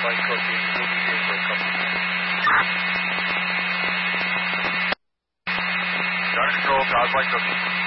Fine cookie. We'll be here for a couple of minutes. Ground control, cause fine cookie.